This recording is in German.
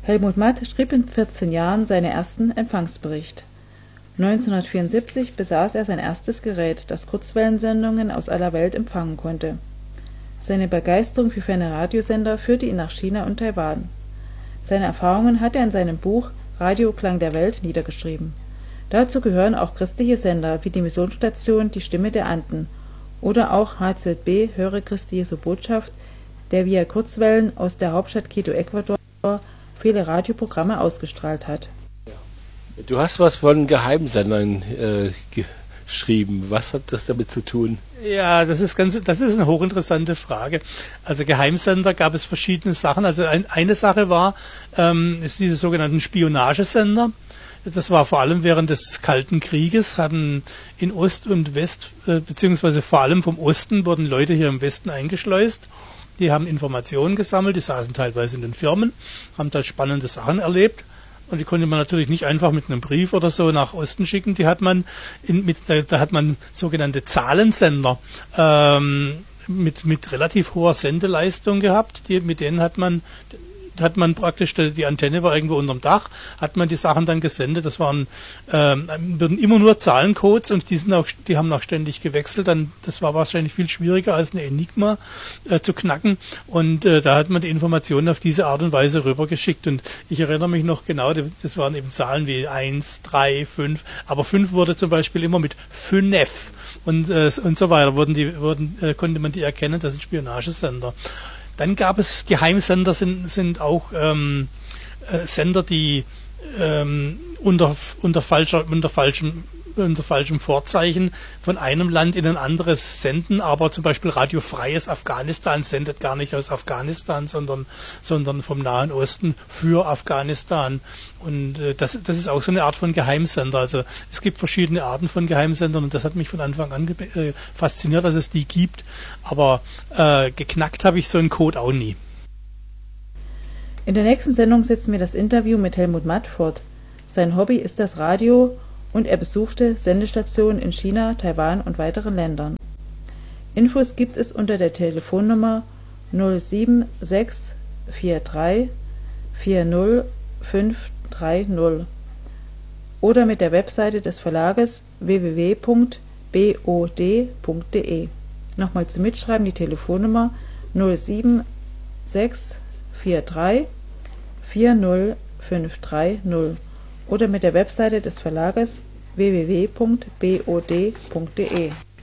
Helmut Matt schrieb in 14 Jahren seinen ersten Empfangsbericht. 1974 besaß er sein erstes Gerät, das Kurzwellensendungen aus aller Welt empfangen konnte. Seine Begeisterung für ferne Radiosender führte ihn nach China und Taiwan. Seine Erfahrungen hat er in seinem Buch Radio Klang der Welt niedergeschrieben. Dazu gehören auch christliche Sender wie die Missionsstation Die Stimme der Anden oder auch HZB Höre Christi Jesu Botschaft, der via Kurzwellen aus der Hauptstadt Quito, Ecuador, viele Radioprogramme ausgestrahlt hat. Du hast was von Geheimsendern geschrieben. Was hat das damit zu tun? Ja, das ist eine hochinteressante Frage. Also Geheimsender gab es verschiedene Sachen. Also eine Sache war, ist diese sogenannten Spionagesender. Das war vor allem während des Kalten Krieges, hatten in Ost und West, beziehungsweise vor allem vom Osten, wurden Leute hier im Westen eingeschleust. Die haben Informationen gesammelt, die saßen teilweise in den Firmen, haben da spannende Sachen erlebt. Und die konnte man natürlich nicht einfach mit einem Brief oder so nach Osten schicken. Die hat man da hat man sogenannte Zahlensender mit relativ hoher Sendeleistung gehabt. Mit denen hat man praktisch, die Antenne war irgendwo unterm Dach, hat man die Sachen dann gesendet. Das wurden immer nur Zahlencodes und die haben auch ständig gewechselt. Das war wahrscheinlich viel schwieriger als eine Enigma zu knacken. Und da hat man die Informationen auf diese Art und Weise rübergeschickt. Und ich erinnere mich noch genau, das waren eben Zahlen wie 1, 3, 5. Aber 5 wurde zum Beispiel immer mit 5 und so weiter. Konnte man die erkennen, das sind Spionagesender. Dann gab es Geheimsender, sind auch Sender, die unter falschem Vorzeichen von einem Land in ein anderes senden, aber zum Beispiel Radio Freies Afghanistan sendet gar nicht aus Afghanistan, sondern vom Nahen Osten für Afghanistan. Und das ist auch so eine Art von Geheimsender. Also es gibt verschiedene Arten von Geheimsendern und das hat mich von Anfang an fasziniert, dass es die gibt. Aber geknackt habe ich so einen Code auch nie. In der nächsten Sendung setzen wir das Interview mit Helmut Matt fort. Sein Hobby ist das Radio und er besuchte Sendestationen in China, Taiwan und weiteren Ländern. Infos gibt es unter der Telefonnummer 07643 40530 oder mit der Webseite des Verlages www.bod.de. Nochmal zum Mitschreiben die Telefonnummer 07643 40530 oder mit der Webseite des Verlages www.bod.de.